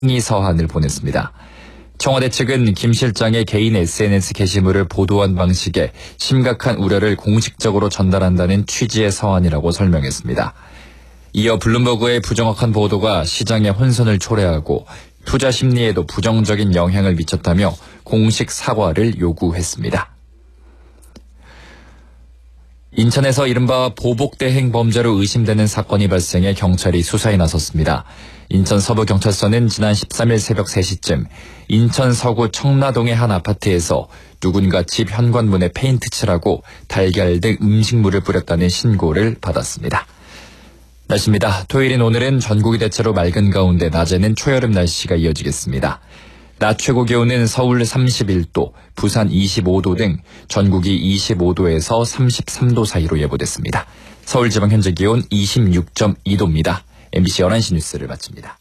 항의 서한을 보냈습니다. 청와대 측은 김 실장의 개인 SNS 게시물을 보도한 방식에 심각한 우려를 공식적으로 전달한다는 취지의 서한이라고 설명했습니다. 이어 블룸버그의 부정확한 보도가 시장의 혼선을 초래하고 투자 심리에도 부정적인 영향을 미쳤다며 공식 사과를 요구했습니다. 인천에서 이른바 보복대행 범죄로 의심되는 사건이 발생해 경찰이 수사에 나섰습니다. 인천 서부경찰서는 지난 13일 새벽 3시쯤 인천 서구 청라동의 한 아파트에서 누군가 집 현관문에 페인트 칠하고 달걀 등 음식물을 뿌렸다는 신고를 받았습니다. 날씨입니다. 토요일인 오늘은 전국이 대체로 맑은 가운데 낮에는 초여름 날씨가 이어지겠습니다. 낮 최고 기온은 서울 31도, 부산 25도 등 전국이 25도에서 33도 사이로 예보됐습니다. 서울 지방 현재 기온 26.2도입니다. MBC 11시 뉴스를 마칩니다.